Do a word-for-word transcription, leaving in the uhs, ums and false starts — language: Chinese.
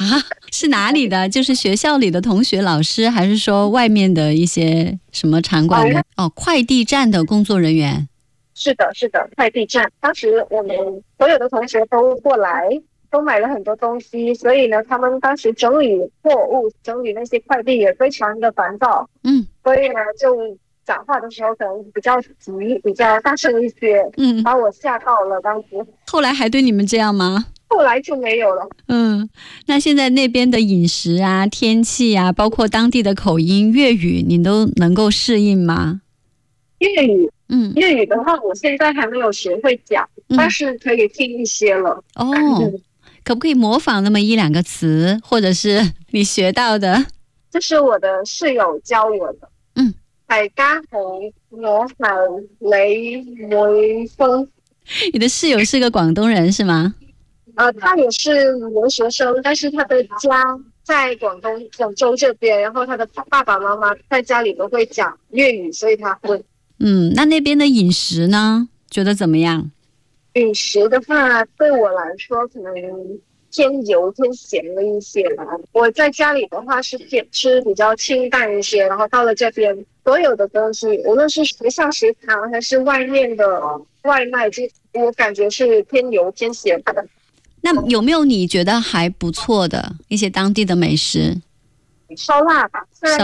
是哪里的？就是学校里的同学、老师，还是说外面的一些什么场馆的？哦，快递站的工作人员。 是的，是的，快递站。当时我们所有的同学都过来，都买了很多东西，所以呢，他们当时整理货物、整理那些快递也非常的烦躁。 嗯， 所以呢，就讲话的时候可能比较急，比较大声一些， 嗯， 把我吓到了。当时后来还对你们这样吗？ 后来就没有了。 嗯，那现在那边的饮食啊、天气啊，包括当地的口音、粤语，你都能够适应吗？ 粤语， 嗯， 粤语的话，我现在还没有学会讲， 嗯、 但是可以听一些了。 哦，可不可以模仿那么一两个词，或者是你学到的？ 这是我的室友教我的。 嗯， 大家好，我係李美峰。 你的室友是个广东人是吗？ 呃，他也是留学生，但是他的家在广东广州这边，然后他的爸爸妈妈在家里都会讲粤语，所以他会。 嗯，那那边的饮食呢？觉得怎么样？ 饮食的话，对我来说可能偏油偏咸了一些吧。我在家里的话是偏吃比较清淡一些，然后到了这边，所有的东西，无论是学校食堂还是外面的外卖，这我感觉是偏油偏咸的。 那有没有你觉得还不错的一些当地的美食？ 烧腊吧，虽然